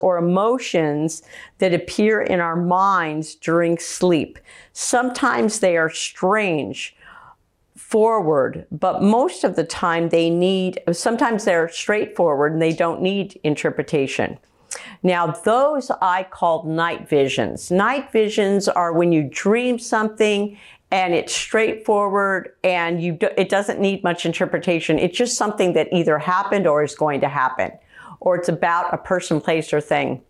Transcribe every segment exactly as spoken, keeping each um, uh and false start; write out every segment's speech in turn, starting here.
or emotions that appear in our minds during sleep. Sometimes they are strange, forward, but most of the time they need, sometimes they're straightforward and they don't need interpretation. Now, those I call night visions. Night visions are when you dream something and it's straightforward and you do, it doesn't need much interpretation. It's just something that either happened or is going to happen, or it's about a person, place, or thing.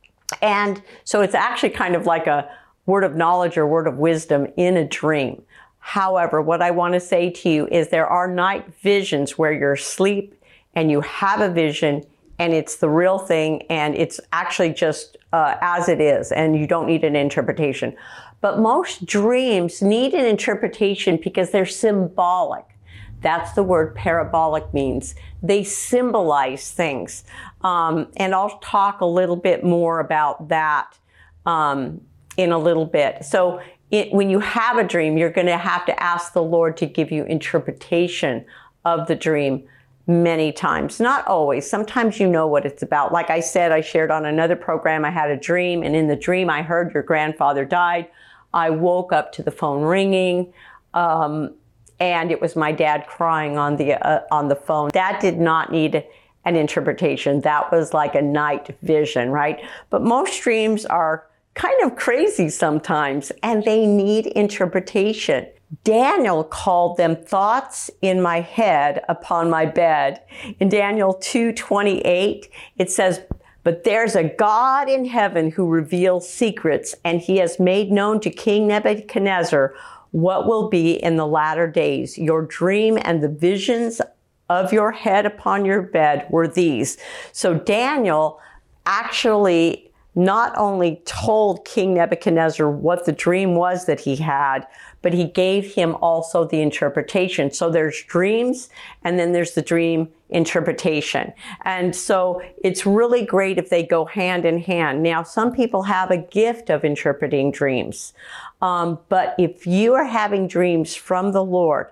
And so it's actually kind of like a word of knowledge or word of wisdom in a dream. However, what I want to say to you is there are night visions where you're asleep and you have a vision and it's the real thing and it's actually just uh, as it is and you don't need an interpretation. But most dreams need an interpretation because they're symbolic. That's the word parabolic means. They symbolize things. Um, and I'll talk a little bit more about that um, in a little bit. So it, when you have a dream, you're going to have to ask the Lord to give you interpretation of the dream many times. Not always. Sometimes you know what it's about. Like I said, I shared on another program, I had a dream, and in the dream I heard your grandfather died. I woke up to the phone ringing. Um, And it was my dad crying on the uh, on the phone. That did not need an interpretation. That was like a night vision, right? But most dreams are kind of crazy sometimes, and they need interpretation. Daniel called them thoughts in my head upon my bed. In Daniel two twenty-eight, it says, "But there's a God in heaven who reveals secrets, and he has made known to King Nebuchadnezzar what will be in the latter days. Your dream and the visions of your head upon your bed were these." So Daniel actually not only told King Nebuchadnezzar what the dream was that he had, but he gave him also the interpretation. So there's dreams and then there's the dream interpretation. And so it's really great if they go hand in hand. Now, some people have a gift of interpreting dreams. Um, but if you are having dreams from the Lord,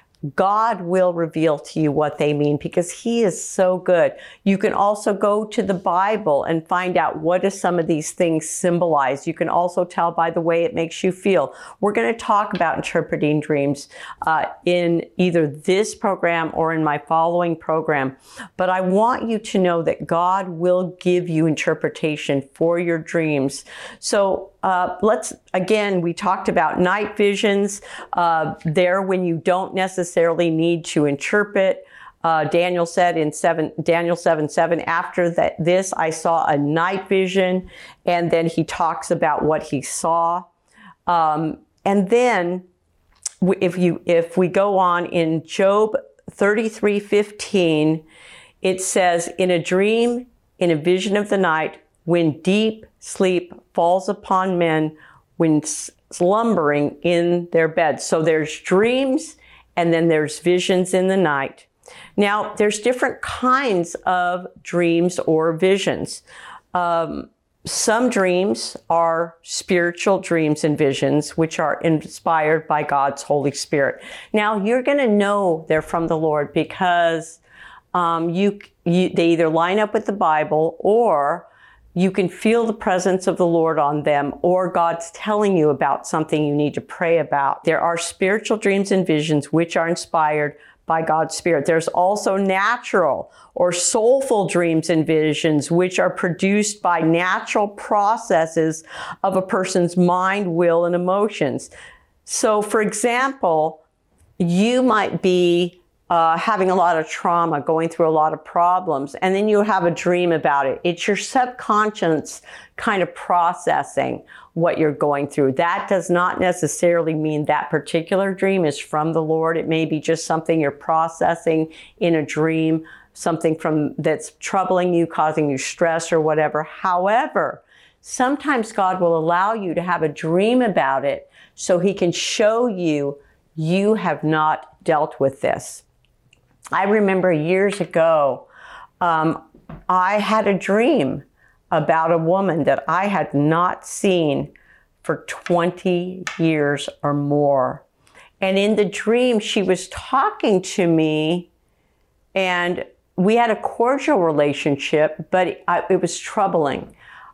God will reveal to you what they mean because he is so good. You can also go to the Bible and find out what do some of these things symbolize. You can also tell by the way it makes you feel. We're going to talk about interpreting dreams uh, in either this program or in my following program. But I want you to know that God will give you interpretation for your dreams. So Uh, let's, again, we talked about night visions. Uh, there when you don't necessarily need to interpret. Uh, Daniel said in seven, Daniel seven seven, after that, this I saw a night vision, and then he talks about what he saw. Um, and then if you if we go on in Job thirty-three fifteen, it says, "In a dream, in a vision of the night, when deep sleep falls upon men, when slumbering in their beds." So there's dreams and then there's visions in the night. Now, there's different kinds of dreams or visions. Um, some dreams are spiritual dreams and visions, which are inspired by God's Holy Spirit. Now, you're going to know they're from the Lord because um, you, you they either line up with the Bible, or you can feel the presence of the Lord on them, or God's telling you about something you need to pray about. There are spiritual dreams and visions which are inspired by God's Spirit. There's also natural or soulful dreams and visions which are produced by natural processes of a person's mind, will, and emotions. So, for example, you might be Uh, having a lot of trauma, going through a lot of problems, and then you have a dream about it. It's your subconscious kind of processing what you're going through. That does not necessarily mean that particular dream is from the Lord. It may be just something you're processing in a dream, something from that's troubling you, causing you stress or whatever. However, sometimes God will allow you to have a dream about it so he can show you you have not dealt with this. I remember years ago, um, I had a dream about a woman that I had not seen for twenty years or more. And in the dream, she was talking to me, and we had a cordial relationship, but I, it was troubling.